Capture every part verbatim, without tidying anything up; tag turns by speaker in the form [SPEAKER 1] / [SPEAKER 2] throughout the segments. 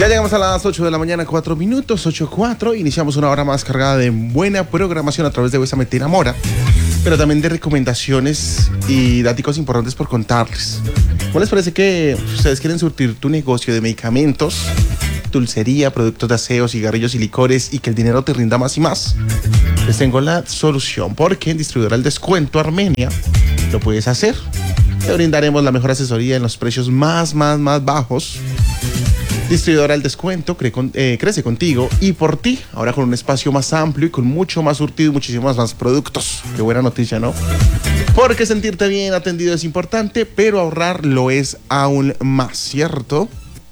[SPEAKER 1] llegamos a las ocho de la mañana, cuatro minutos, ocho cuatro. Iniciamos una hora más cargada de buena programación a través de Bésame Te Enamora, pero también de recomendaciones y datos importantes por contarles. ¿Cómo les parece que ustedes quieren surtir tu negocio de medicamentos, dulcería, productos de aseo, cigarrillos y licores y que el dinero te rinda más y más? Les tengo la solución, porque en Distribuidora El Descuento Armenia lo puedes hacer. Te brindaremos la mejor asesoría en los precios más, más, más bajos. Distribuidora El Descuento cre con, eh, crece contigo y por ti, ahora con un espacio más amplio y con mucho más surtido y muchísimos más productos. Qué buena noticia, ¿no? Porque sentirte bien atendido es importante, pero ahorrar lo es aún más, ¿cierto?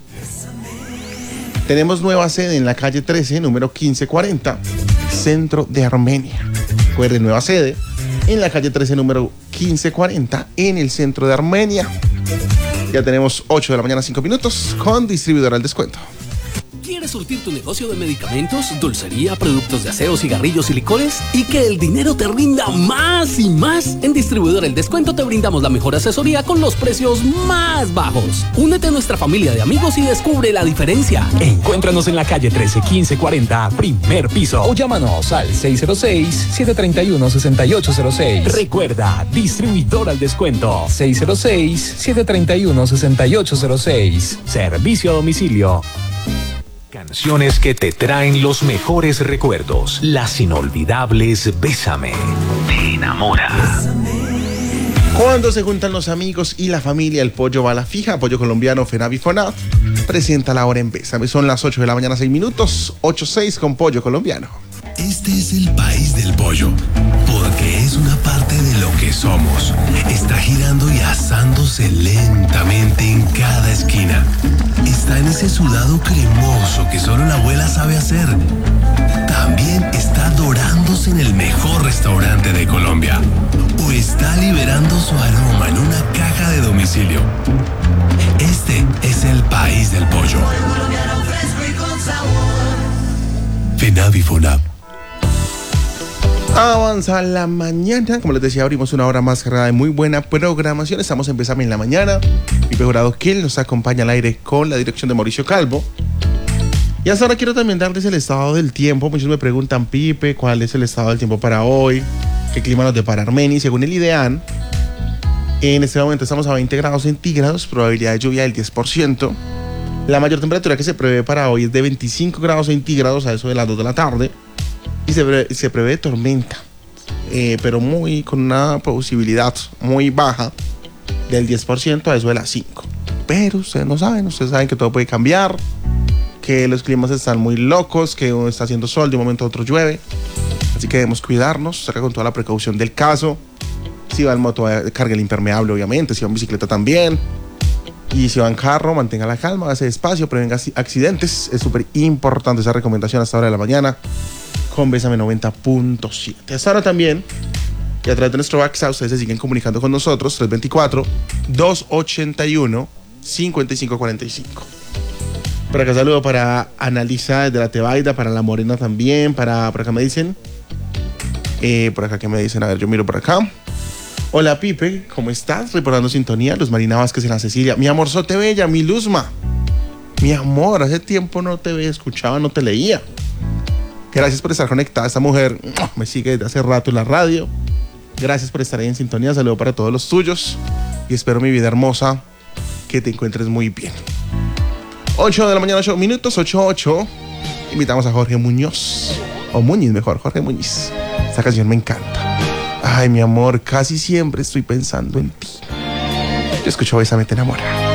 [SPEAKER 1] Tenemos nueva sede en la calle trece, número quince cuarenta, centro de Armenia. Recuerden, nueva sede en la calle trece, número quince cuarenta, en el centro de Armenia. Ya tenemos ocho de la mañana, cinco minutos, con Distribuidora El Descuento.
[SPEAKER 2] ¿Quieres surtir tu negocio de medicamentos, dulcería, productos de aseo, cigarrillos y licores? ¿Y que el dinero te rinda más y más? En Distribuidora El Descuento te brindamos la mejor asesoría con los precios más bajos. Únete a nuestra familia de amigos y descubre la diferencia.
[SPEAKER 3] Encuéntranos en la calle trece, quince cuarenta, primer piso. O llámanos al seis cero seis, siete tres uno, seis ocho cero seis. Recuerda, Distribuidora El Descuento. seis cero seis, siete tres uno, seis ocho cero seis. Servicio a domicilio.
[SPEAKER 4] Canciones que te traen los mejores recuerdos. Las inolvidables Bésame Te Enamora.
[SPEAKER 1] Cuando se juntan los amigos y la familia, el pollo va a la fija. Pollo colombiano Fenavi Fonat presenta la hora en Bésame. Son las ocho de la mañana, seis minutos. ocho seis con pollo colombiano.
[SPEAKER 5] Este es el país del pollo, porque es una parte de lo que somos. Está girando y asándose lentamente en cada esquina. Está en ese sudado cremoso que solo la abuela sabe hacer. También está dorándose en el mejor restaurante de Colombia. O está liberando su aroma en una caja de domicilio. Este es el país del pollo. Fenavi Fonab.
[SPEAKER 1] Avanza la mañana, como les decía, abrimos una hora más cargada de muy buena programación. Estamos en Bésame en la mañana. Mi jurado Kiel nos acompaña al aire con la dirección de Mauricio Calvo. Y hasta ahora quiero también darles el estado del tiempo. Muchos me preguntan, Pipe, ¿cuál es el estado del tiempo para hoy? ¿Qué clima nos depara Armenia? Según el IDEAN, en este momento estamos a veinte grados centígrados, probabilidad de lluvia del diez por ciento. La mayor temperatura que se prevé para hoy es de veinticinco grados centígrados a eso de las dos de la tarde. Y se prevé, se prevé tormenta, eh, pero muy con una posibilidad muy baja del diez por ciento a eso de las cinco. Pero ustedes no saben, ustedes saben que todo puede cambiar, que los climas están muy locos, que uno está haciendo sol, de un momento a otro llueve. Así que debemos cuidarnos, sacar con toda la precaución del caso. Si va en moto, cargue el impermeable, obviamente. Si va en bicicleta, también. Y si va en carro, mantenga la calma, hace despacio, prevenga accidentes. Es súper importante esa recomendación hasta ahora de la mañana con Bésame noventa punto siete. Hasta ahora también, y a través de nuestro WhatsApp, ustedes se siguen comunicando con nosotros, tres dos cuatro, dos ocho uno, cinco cinco cuatro cinco. Por acá saludo para Analisa desde la Tebaida, para La Morena también, para, por acá me dicen, eh, por acá que me dicen, a ver, yo miro por acá. Hola Pipe, ¿cómo estás? Reportando sintonía, Luz Marina Vázquez en la Cecilia. Mi amor, sote bella, mi Luzma. Mi amor, hace tiempo no te veía, escuchaba, no te leía. Gracias por estar conectada. Esta mujer me sigue desde hace rato en la radio. Gracias por estar ahí en sintonía. Saludo para todos los tuyos. Y espero, mi vida hermosa, que te encuentres muy bien. ocho de la mañana, ocho minutos, ocho ocho. Invitamos a Jorge Muñoz. O Muñiz, mejor, Jorge Muñiz. Esta canción me encanta. Ay, mi amor, casi siempre estoy pensando en ti. Yo escucho Bésame Te Enamora.